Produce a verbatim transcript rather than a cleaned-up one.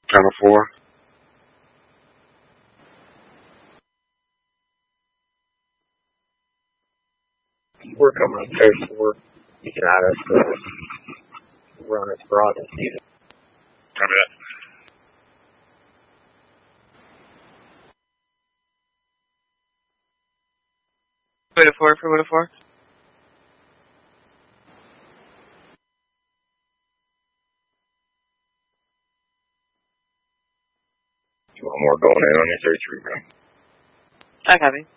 Channel four. We're coming on code four. You can add us to run as broad as needed. Copy that. Window four for window four. One more going in on your thirty-three, bro. I copy.